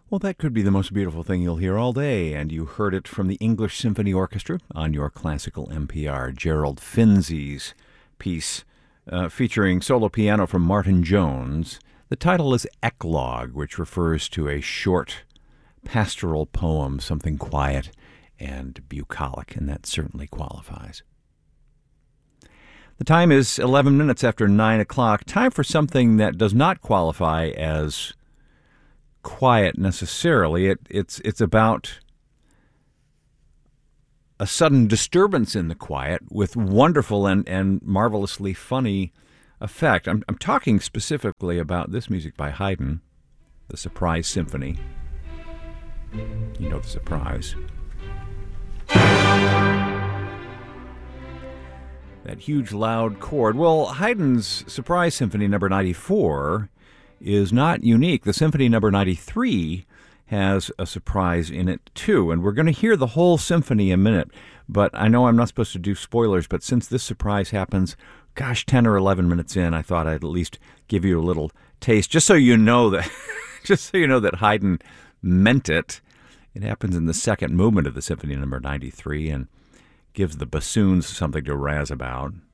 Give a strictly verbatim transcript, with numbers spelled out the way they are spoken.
Well, that could be the most beautiful thing you'll hear all day, and you heard it from the English Symphony Orchestra on your classical N P R. Gerald Finzi's piece uh, featuring solo piano from Martin Jones. The title is Eclogue, which refers to a short pastoral poem, something quiet and bucolic, and that certainly qualifies. The time is eleven minutes after nine o'clock. Time for something that does not qualify as quiet necessarily. It, it's it's about a sudden disturbance in the quiet with wonderful and, and marvelously funny effect. I'm, I'm talking specifically about this music by Haydn, the Surprise Symphony. You know the surprise. That huge loud chord. Well, Haydn's Surprise Symphony number ninety-four is not unique. The Symphony number ninety-three has a surprise in it too, and we're going to hear the whole symphony in a minute, but I know I'm not supposed to do spoilers, but since this surprise happens, gosh, ten or eleven minutes in, I thought I'd at least give you a little taste, just so you know that just so you know that Haydn meant it. It happens in the second movement of the Symphony number ninety-three and gives the bassoons something to razz about.